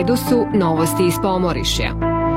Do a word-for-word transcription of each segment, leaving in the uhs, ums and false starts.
redu su novosti iz Pomorišja.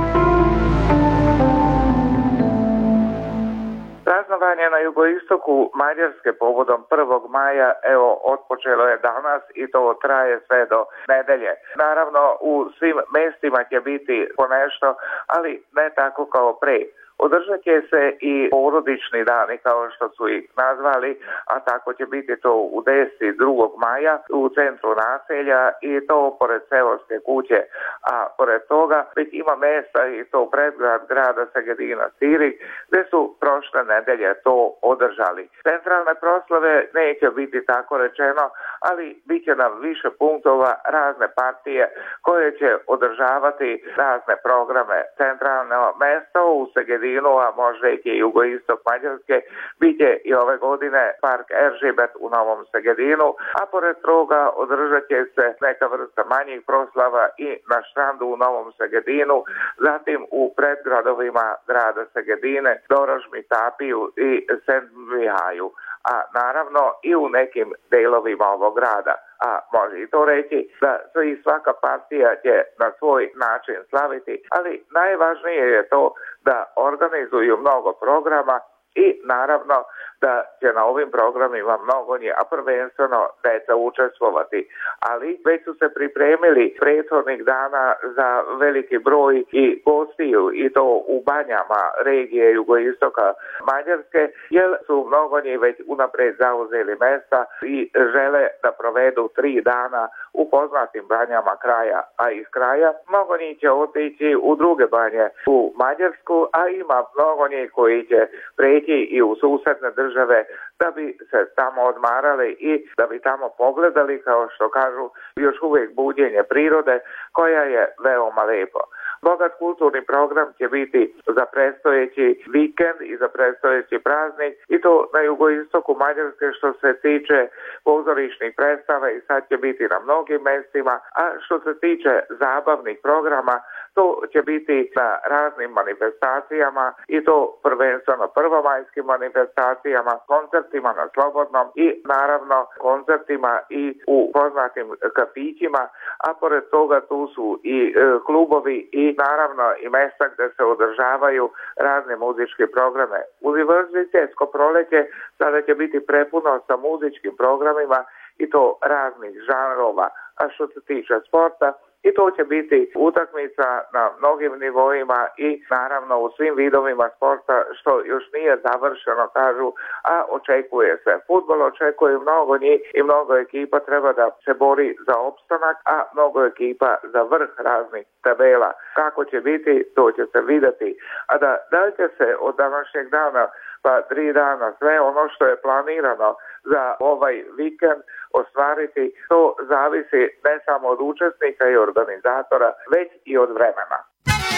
Praznovanje na jugoistoku Mađarske povodom prvog maja evo otpočelo je danas i to traje sve do nedelje. Naravno u svim mestima će biti ponešto, ali ne tako kao pre. Održat će se i porodični dani kao što su ih nazvali, a tako će biti to u deset drugog maja u centru naselja i to pored Seoske kuće. A pored toga već ima mesta i to predgrad grada Segedina Sirik gdje su prošle nedelje to održali. Centralne proslave neće biti tako rečeno, ali bit će nam više punktova razne partije koje će održavati razne programe. Centralno mesto u Segedinu, a možda i jugoistok Mađarske, bit će i ove godine park Eržibet u Novom Segedinu, a pored toga održat će se neka vrsta manjih proslava i na štrandu u Novom Segedinu, zatim u predgradovima grada Segedine, Dorožmi, Tapiju i Sendvihaju, a naravno i u nekim delovima ovog grada. A može i to reći da svi svaka partija će na svoj način slaviti, ali najvažnije je to da organizuju mnogo programa i naravno da će na ovim programima mnogo njih, a prvenstveno deca učestvovati. Ali već su se pripremili prethodnih dana za veliki broj i gostiju i to u banjama regije jugoistoka Mađarske, jer su mnogo njih već unapred zauzeli mesta i žele da provedu tri dana u poznatim banjama kraja, a iz kraja mnogo njih će otići u druge banje u Mađarsku, a ima mnogo njih koji će preći i u susedne države da bi se tamo odmarali i da bi tamo pogledali, kao što kažu, još uvijek buđenje prirode koja je veoma lepo. Bogat kulturni program će biti za predstojeći vikend i za predstojeći praznik i to na jugoistoku Mađarske što se tiče pozorišnih predstava i sad će biti na mnogim mestima, a što se tiče zabavnih programa to će biti na raznim manifestacijama i to prvenstveno prvomajskim manifestacijama, koncertima na Slobodnom i naravno koncertima i u poznatim kafićima, a pored toga tu su i e, klubovi i naravno i mesta gdje se održavaju razne muzičke programe. Univerzitetsko proleće sada će biti prepuno sa muzičkim programima i to raznih žanrova, a što se tiče sporta, i to će biti utakmica na mnogim nivoima i naravno u svim vidovima sporta što još nije završeno, kažu, a očekuje se. Fudbal očekuje mnogo njih i mnogo ekipa treba da se bori za opstanak, a mnogo ekipa za vrh raznih tabela. Kako će biti, to će se vidjeti. A da, da li će se od današnjeg dana pa tri dana sve ono što je planirano za ovaj vikend ostvariti, to zavisi ne samo od učesnika i organizatora, već i od vremena.